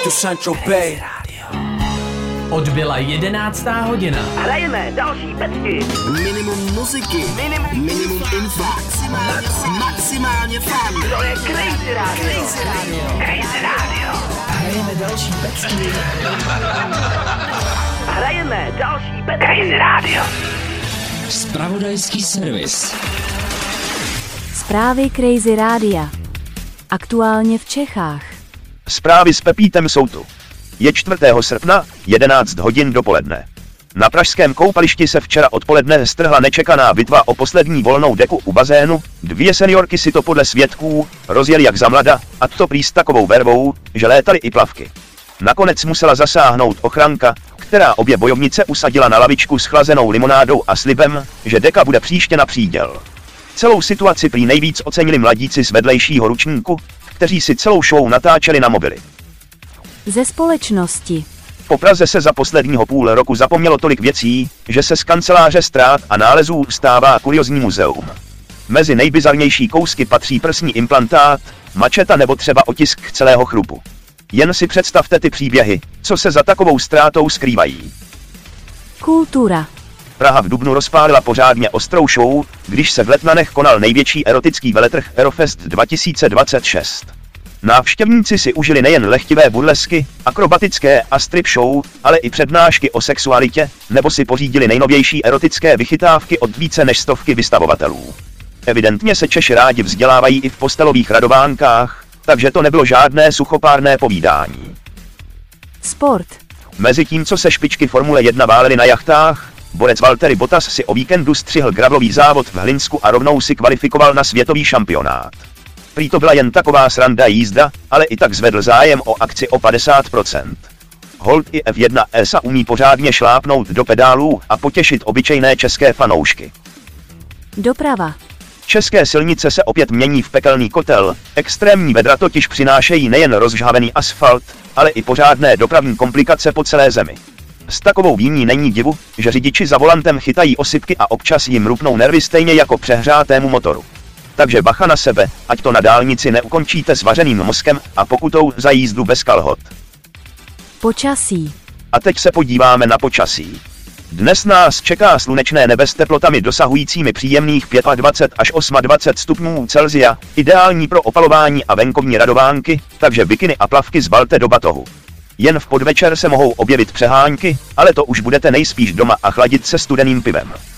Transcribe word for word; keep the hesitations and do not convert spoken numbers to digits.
to Saint-Tropez. Odbyla jedenáctá hodina. Hrajeme další pecky. Minimum muziky, minimum, minimum info, maximálně, maximálně fun. To je Crazy Radio. Crazy Radio. Crazy Radio. Hrajeme další pecky. Hrajeme další pecky. Crazy Radio. Zpravodajský servis. Zprávy Crazy Rádia. Aktuálně v Čechách. Zprávy s Pepítem jsou tu. Je čtvrtého srpna, jedenáct hodin dopoledne. Na pražském koupališti se včera odpoledne strhla nečekaná bitva o poslední volnou deku u bazénu. Dvě seniorky si to podle svědků rozjeli jak za mlada, a to prý s takovou vervou, že létaly i plavky. Nakonec musela zasáhnout ochranka, která obě bojovnice usadila na lavičku s chlazenou limonádou a slibem, že deka bude příště na příděl. Celou situaci prý nejvíc ocenili mladíci z vedlejšího ručníku, kteří si celou show natáčeli na mobily. Ze společnosti. Po Praze se za posledního půl roku zapomnělo tolik věcí, že se z kanceláře ztrát a nálezů stává kuriozní muzeum. Mezi nejbizarnější kousky patří prsní implantát, mačeta nebo třeba otisk celého chrupu. Jen si představte ty příběhy, co se za takovou ztrátou skrývají. Kultura. Praha v dubnu rozpálila pořádně ostrou show, když se v Letnanech konal největší erotický veletrh Erofest dva tisíce dvacet šest. Návštěvníci si užili nejen lehtivé burlesky, akrobatické a strip show, ale i přednášky o sexualitě, nebo si pořídili nejnovější erotické vychytávky od více než stovky vystavovatelů. Evidentně se Češi rádi vzdělávají i v postelových radovánkách, takže to nebylo žádné suchopárné povídání. Sport. Mezi tím, co se špičky Formule jedna válely na jachtách, borec Valtteri Bottas si o víkendu střihl gravelový závod v Hlinsku a rovnou si kvalifikoval na světový šampionát. Prý to byla jen taková sranda jízda, ale i tak zvedl zájem o akci o padesát procent. Holt i F jedna E S A umí pořádně šlápnout do pedálů a potěšit obyčejné české fanoušky. Doprava. České silnice se opět mění v pekelný kotel, extrémní vedra totiž přinášejí nejen rozžhavený asfalt, ale i pořádné dopravní komplikace po celé zemi. S takovou výní není divu, že řidiči za volantem chytají osypky a občas jim rupnou nervy stejně jako přehřátému motoru. Takže bacha na sebe, ať to na dálnici neukončíte s vařeným mozkem a pokutou za jízdu bez kalhot. Počasí. A teď se podíváme na počasí. Dnes nás čeká slunečné nebe s teplotami dosahujícími příjemných dvacet pět až dvacet osm stupňů Celsia, ideální pro opalování a venkovní radovánky, takže bikiny a plavky zbalte do batohu. Jen v podvečer se mohou objevit přehánky, ale to už budete nejspíš doma a chladit se studeným pivem.